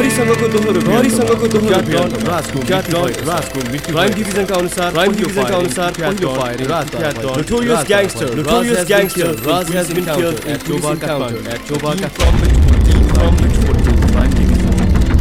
घरीसँगको दोहोरो राजको क्राइम डिभिजनका अनुसार पहिलो firing notorious gangster Raj has been killed at Choba Counter.